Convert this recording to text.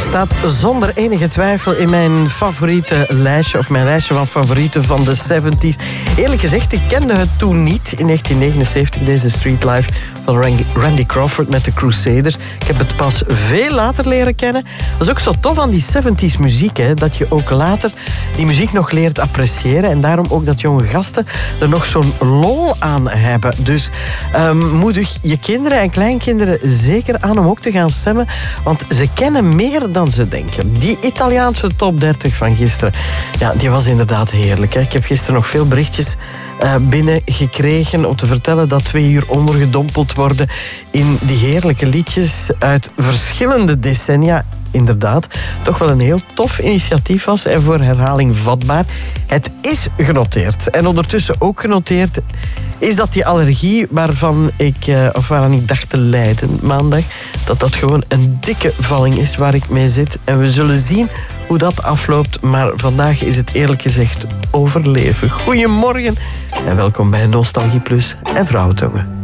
Staat zonder enige twijfel in mijn favoriete lijstje, of mijn lijstje van favorieten van de 70s. Eerlijk gezegd, ik kende het toen niet. In 1979, deze Street Life van Randy Crawford met de Crusaders. Ik heb het pas veel later leren kennen. Dat is ook zo tof aan die 70s muziek, hè, dat je ook later die muziek nog leert appreciëren. En daarom ook dat jonge gasten er nog zo'n lol aan hebben. Dus moedig je kinderen en kleinkinderen zeker aan om ook te gaan stemmen. Want ze kennen meer dan ze denken. Die Italiaanse top 30 van gisteren, ja, die was inderdaad heerlijk. Hè. Ik heb gisteren nog veel berichtjes binnengekregen om te vertellen dat 2 uur ondergedompeld worden in die heerlijke liedjes uit verschillende decennia. Inderdaad, toch wel een heel tof initiatief was en voor herhaling vatbaar. Het is genoteerd. En ondertussen ook genoteerd is dat die allergie waaraan ik dacht te lijden maandag, dat gewoon een dikke valling is waar ik mee zit. En we zullen zien hoe dat afloopt. Maar vandaag is het eerlijk gezegd overleven. Goedemorgen en welkom bij Nostalgie Plus en Vrouwentongen.